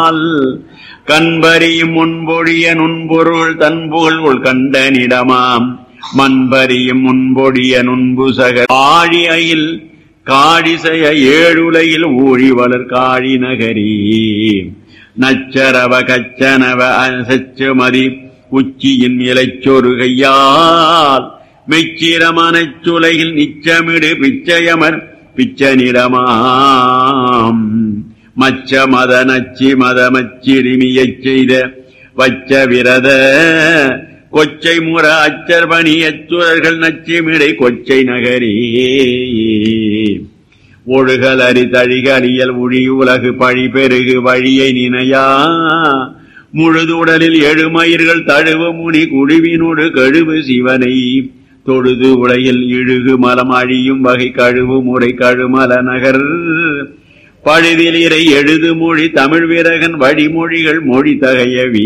நிடமால் கண்பறியும் முன்பொழிய நுண்பொருள் தன்புகழ் கண்டனிடமாம் மண்பறியும் முன்பொழிய நுண்புசக ஆழி அயில் காழிசைய ஏழுலையில் ஊழி வளர் காழி நகரி நச்சரவ கச்சனவ செச்சுமதி உச்சியின் இலைச்சொரு கையால் மெச்சிரமனச் சுலையில் நிச்சமிடு பிச்சையமர் பிச்சனிடமாம் மச்ச மத நச்சி மதமச்சிறுமியச் செய்த வச்ச விரத கொச்சை முற அச்சர்பணி அச்சுரர்கள் நச்சிமிடை கொச்சை நகரி ஒழுகல் அரி தழிகலியல் ஒழி உலகு பழி பெருகு வழியை நினையா முழுது உடலில் எழுமயிர்கள் தழுவ முனி குழுவினோடு கழுவு சிவனை தொழுது உலகில் இழுகு மலம் அழியும் வகை கழுவு முறை கழுமல நகர் பழுதில் இறை எழுது மொழி தமிழ் வீரகன் வழிமொழிகள் மொழி தகையவி.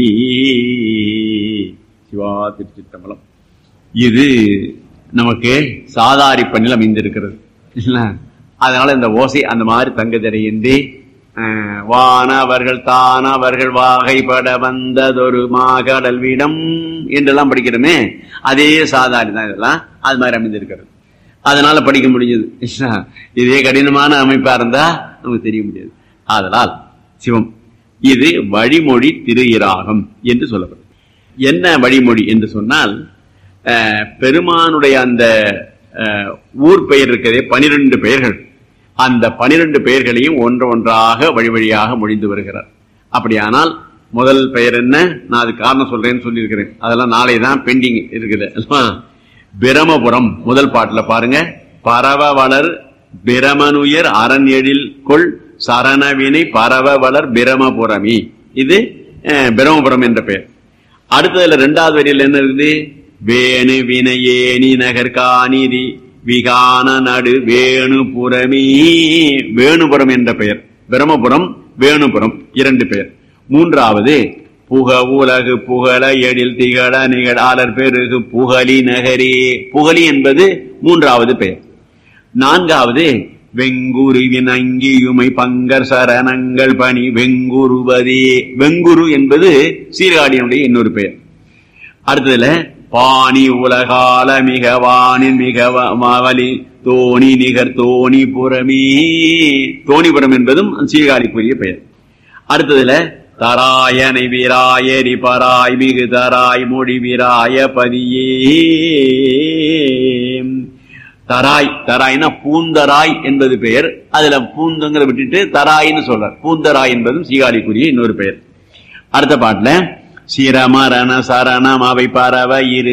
சிவா திருச்சிற்றம்பலம். இது நமக்கு சாதாரி பண்ணில் அமைந்திருக்கிறது. அதனால இந்த ஓசை அந்த மாதிரி தங்குதடையின்றி வானவர்கள் தானவர்கள் வாகைப்பட வந்ததொரு மாகடல் வீடம் என்றெல்லாம் படிக்கிறோமே, அதே சாதாரி தான் இதெல்லாம் அது மாதிரி அமைந்திருக்கிறது. அதனால படிக்க முடிஞ்சது. இதே கடினமான அமைப்பா இருந்தா நமக்கு தெரிய முடியாது. அதனால் சிவம் இது வழிமொழி திரு இராகம் என்று சொல்லப்படும். என்ன வழிமொழி என்று சொன்னால், பெருமானுடைய அந்த ஊர் பெயர் இருக்கிறதே 12 பெயர்கள், அந்த 12 பெயர்களையும் ஒன்று ஒன்றாக வழி வழியாக மொழிந்து வருகிறார். அப்படியானால் முதல் பெயர் என்ன, நான் அது காரணம் சொல்றேன்னு சொல்லியிருக்கிறேன். அதெல்லாம் நாளை தான் பெண்டிங் இருக்குது. பிரமபுரம் முதல் பாட்டுல பாருங்க, பரவ வளர் பிரமனுயர் அரண் எழில் கொள் சரணவினை பரவ வளர் பிரமபுரமி, இது பிரமபுரம் என்ற பெயர். அடுத்ததுல 2வது வரியில் என்ன இருக்குது, வேணு வினையேனி நகர் காணிரி விகான நடு வேணுபுரமி, வேணுபுரம் என்ற பெயர். பிரமபுரம் வேணுபுரம் 2 பெயர். 3வது புக உலகு புகழ எழில் திகழ நிகழாளர் பெருகு புகழி நகரே, புகழி என்பது 3வது பெயர். 4வது வெங்குருவின் அங்கியுமை பங்கர் சரணங்கள் பணி வெங்குருவதே, வெங்குரு என்பது சீர்காழியினுடைய இன்னொரு பெயர். அடுத்ததுல பாணி உலகால மிக வானின் மிக மாவலி தோணி நிகர் தோணிபுரமி, தோணிபுரம் என்பதும் சீர்காழிக்குரிய பெயர். அடுத்ததுல தராயனை வீராயரி பராய் மிகு தராய் மொழி வீராய பதியே, தராய், தராய்னா பூந்தராய் என்பது பெயர். அதுல பூந்தங்கிற விட்டுட்டு தராயின்னு சொல்றார். பூந்தராய் என்பதும் சீர்காழிக்குரிய இன்னொரு பெயர். அடுத்த பாட்டுல சிரமரண சரணம் அவை பரவ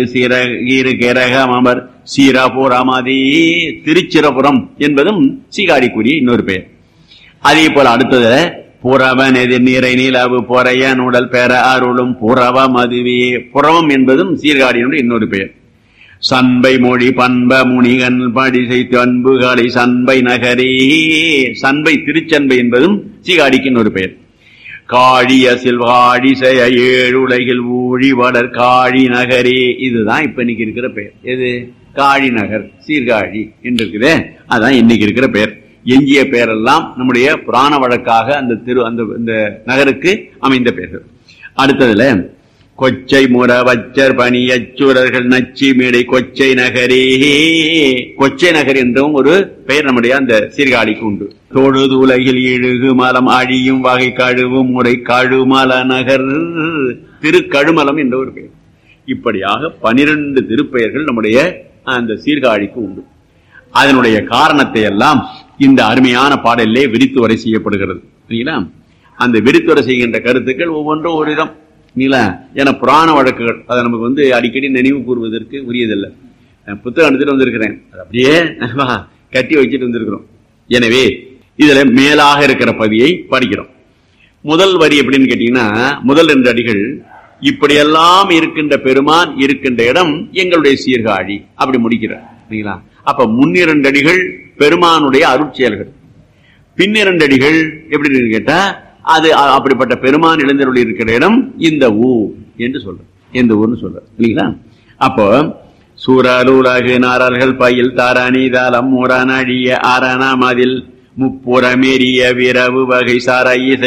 இரு கிரகம் அமர் சிரபுரமதி, திருச்சிரபுரம் என்பதும் சீர்காழிக்குரிய இன்னொரு பெயர். அதே போல அடுத்ததுல புறவன் எதிர் நீரை நிலவு பொறையன் உடல் பெற அருளும் புறவ மதுவே, புறவம் என்பதும் சீர்காழியினுடைய இன்னொரு பெயர். சண்பை மொழி பண்ப முனிகன் படிசை அன்புகளை சண்பை நகரே, சண்பை திருச்சண்பை என்பதும் சீர்காழிக்கு இன்னொரு பெயர். காழிய சில்வாழிசைய ஏழுலகில் ஊழி வளர் காழி நகரே, இதுதான் இப்ப இன்னைக்கு இருக்கிற பெயர். எது, காழி நகர் சீர்காழி என்று இருக்குதே, அதான் இன்னைக்கு இருக்கிற பெயர். எஞ்சிய பெயரெல்லாம் நம்முடைய புராண வழக்காக அந்த இந்த நகருக்கு அமைந்த பெயர்கள். அடுத்ததுல கொச்சை முற வச்சர் பணியச்சுரர்கள் நச்சி மேடை கொச்சை நகரே, கொச்சை நகர் என்றும் ஒரு பெயர் நம்முடைய அந்த சீர்காழிக்கு உண்டு. தொழுது உலகில் இழுகு மலம் அழியும் வகை கழுவு முறை கழுமல நகர், திருக்கழுமலம் என்ற ஒரு பெயர். இப்படியாக 12 திருப்பெயர்கள் நம்முடைய அந்த சீர்காழிக்கு உண்டு. அதனுடைய காரணத்தை எல்லாம் இந்த அருமையான பாடலிலே விரித்துரை செய்யப்படுகிறது. அந்த விரித்துரை செய்கின்ற கருத்துக்கள் ஒவ்வொன்றும் ஒரு விதம். ஏன்னா புராண வழக்குகள் அதை நமக்கு அடிக்கடி நினைவு கூறுவதற்கு உரியதில்லை. புத்தகம் எடுத்துட்டு வந்திருக்கிறேன், அது அப்படியே கட்டி வச்சுட்டு வந்திருக்கிறோம். எனவே இதுல மேலாக இருக்கிற பகுதியை படிக்கிறோம். முதல் வரி எப்படின்னு கேட்டீங்கன்னா, முதல் 2 அடிகள் இப்படியெல்லாம் இருக்கின்ற பெருமான் இருக்கின்ற இடம் எங்களுடைய சீர்காழி அப்படி முடிக்கிறார். அப்ப முன் 2 அடிகள் பெருமானுடைய அருட்செயல்கள், பின் 2 அடிகள் எப்படின்னு கேட்டா அது அப்படிப்பட்ட பெருமான் இளைஞர்கள் இருக்கிற இடம் இந்த ஊர் என்று சொல்ற, எந்த ஊர்னு சொல்ற இல்லைங்களா. அப்போ சூரலுலகு நாரர்கள் பயில் தரணிதலம் முரணழிய அரணமதில் முப்புறமெரிய விரவு வகை சார